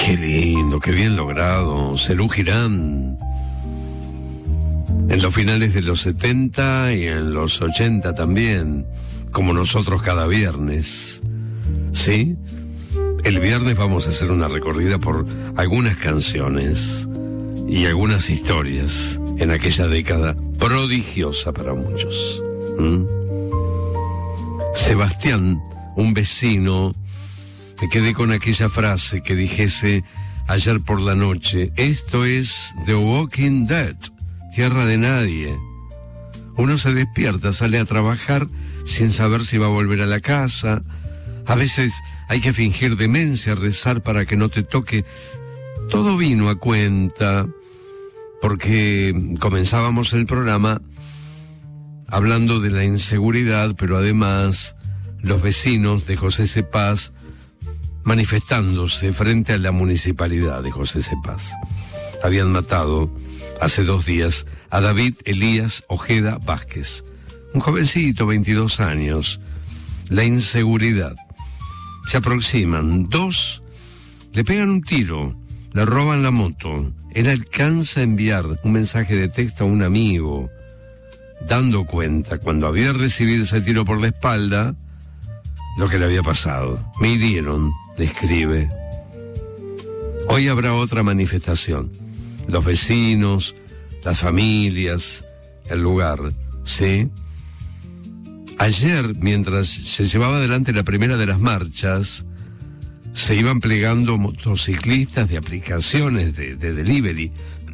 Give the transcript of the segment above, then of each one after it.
Qué lindo, qué bien logrado. Serú Girán. En los finales de los 70 y en los 80 también, como nosotros cada viernes. ¿Sí? El viernes vamos a hacer una recorrida por algunas canciones y algunas historias en aquella década prodigiosa para muchos. Sebastián, un vecino, me quedé con aquella frase que dijese ayer por la noche: esto es The Walking Dead, tierra de nadie. Uno se despierta, sale a trabajar sin saber si va a volver a la casa. A veces hay que fingir demencia, rezar para que no te toque. Todo vino a cuenta porque comenzábamos el programa hablando de la inseguridad, pero además los vecinos de José Cepaz manifestándose frente a la municipalidad de José Cepaz. Habían matado hace 2 días a David Elías Ojeda Vázquez, un jovencito, 22 años. La inseguridad. Se aproximan 2, le pegan un tiro, le roban la moto. Él alcanza a enviar un mensaje de texto a un amigo, dando cuenta, cuando había recibido ese tiro por la espalda, lo que le había pasado. Me hirieron, describe. Hoy habrá otra manifestación. Los vecinos, las familias, el lugar, ¿sí? Ayer, mientras se llevaba adelante la primera de las marchas, se iban plegando motociclistas de aplicaciones de delivery.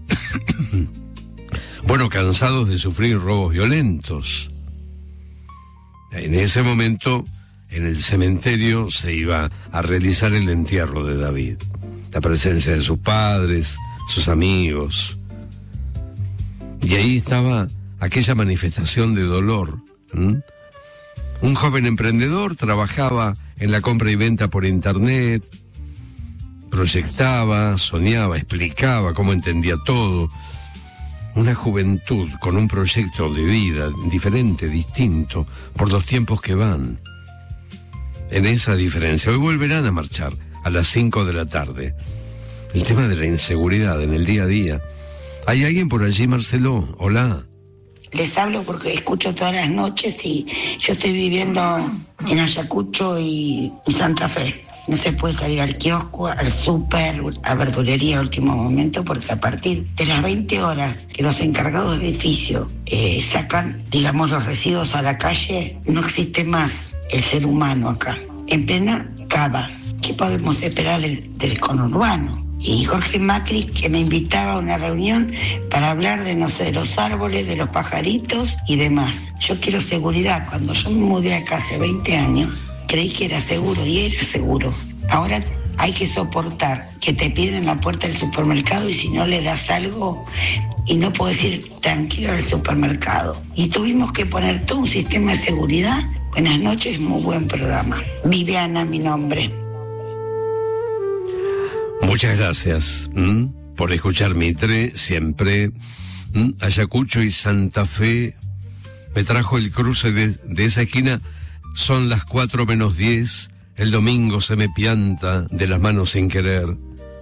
Bueno, cansados de sufrir robos violentos. En ese momento, en el cementerio se iba a realizar el entierro de David. La presencia de sus padres, sus amigos. Y ahí estaba aquella manifestación de dolor. Un joven emprendedor trabajaba en la compra y venta por internet, proyectaba, soñaba, explicaba cómo entendía todo. Una juventud con un proyecto de vida diferente, distinto, por los tiempos que van. En esa diferencia, hoy volverán a marchar a las 5 de la tarde. El tema de la inseguridad en el día a día. ¿Hay alguien por allí, Marcelo? Hola. Les hablo porque escucho todas las noches y yo estoy viviendo en Ayacucho y Santa Fe. No se puede salir al kiosco, al súper, a verdulería a último momento, porque a partir de las 20 horas que los encargados de edificio sacan, digamos, los residuos a la calle, no existe más el ser humano acá. En plena cava. ¿Qué podemos esperar del conurbano? Y Jorge Macri, que me invitaba a una reunión para hablar de, no sé, de los árboles, de los pajaritos y demás. Yo quiero seguridad. Cuando yo me mudé acá hace 20 años, creí que era seguro y era seguro. Ahora hay que soportar que te piden en la puerta del supermercado y si no le das algo y no puedes ir tranquilo al supermercado. Y tuvimos que poner todo un sistema de seguridad. Buenas noches, muy buen programa. Viviana, mi nombre. Muchas gracias por escuchar Mitre, siempre. Ayacucho y Santa Fe me trajo el cruce de esa esquina. Son las 4 menos 10, el domingo se me pianta de las manos sin querer.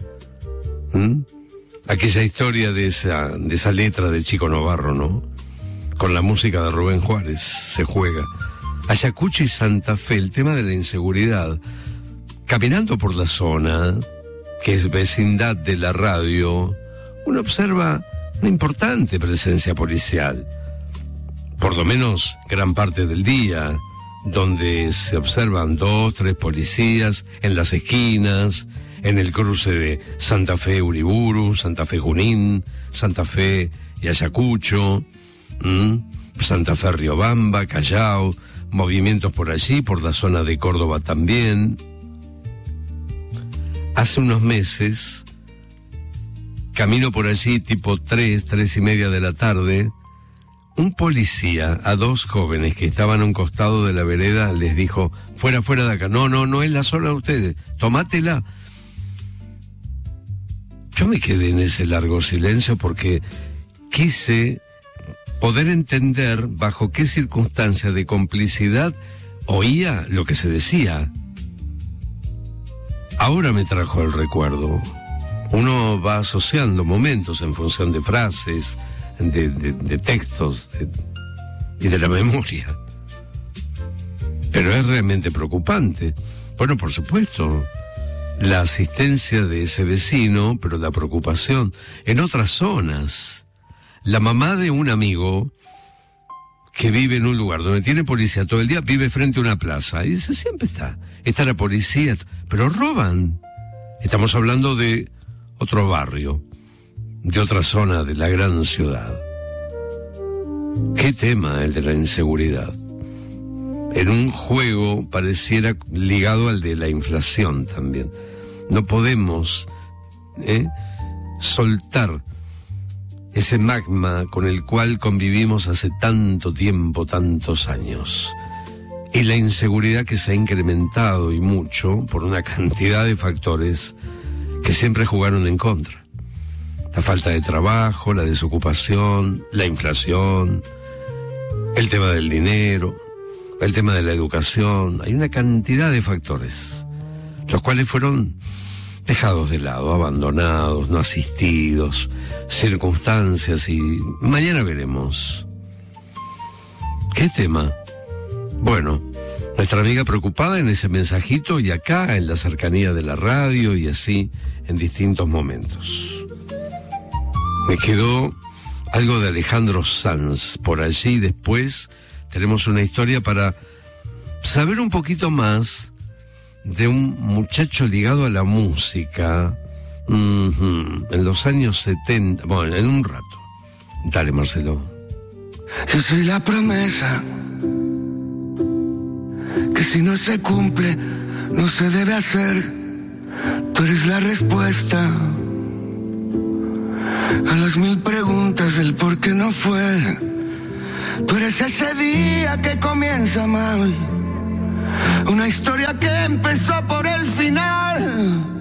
Aquella historia de esa letra de Chico Novarro, ¿no? Con la música de Rubén Juárez se juega. Ayacucho y Santa Fe, el tema de la inseguridad. Caminando por la zona, que es vecindad de la radio, uno observa una importante presencia policial. Por lo menos gran parte del día, donde se observan 2, 3 policías en las esquinas, en el cruce de Santa Fe Uriburu, Santa Fe Junín, Santa Fe y Ayacucho, Santa Fe Riobamba, Callao, movimientos por allí, por la zona de Córdoba también. Hace unos meses, camino por allí tipo 3:30 de la tarde, un policía a 2 jóvenes que estaban a un costado de la vereda les dijo: fuera de acá, no es la zona de ustedes, tomátela. Yo me quedé en ese largo silencio porque quise poder entender bajo qué circunstancias de complicidad oía lo que se decía. ahora me trajo el recuerdo. Uno va asociando momentos en función de frases, de textos y de la memoria. Pero es realmente preocupante. Bueno, por supuesto, la asistencia de ese vecino, pero la preocupación en otras zonas. La mamá de un amigo que vive en un lugar donde tiene policía todo el día, vive frente a una plaza, y dice, siempre está la policía, pero roban. Estamos hablando de otro barrio, de otra zona de la gran ciudad. ¿Qué tema el de la inseguridad? En un juego pareciera ligado al de la inflación también. No podemos soltar ese magma con el cual convivimos hace tanto tiempo, tantos años. Y la inseguridad que se ha incrementado y mucho por una cantidad de factores que siempre jugaron en contra. La falta de trabajo, la desocupación, la inflación, el tema del dinero, el tema de la educación. Hay una cantidad de factores, los cuales fueron dejados de lado, abandonados, no asistidos, circunstancias, y mañana veremos. ¿Qué tema? Bueno, nuestra amiga preocupada en ese mensajito y acá en la cercanía de la radio y así en distintos momentos. Me quedó algo de Alejandro Sanz por allí. Después tenemos una historia para saber un poquito más de un muchacho ligado a la música en los años 70. Bueno, en un rato. Dale, Marcelo. Yo soy la promesa que si no se cumple no se debe hacer. Tú eres la respuesta a las 1000 preguntas del por qué no fue. Tú eres ese día que comienza mal, una historia que empezó por el final.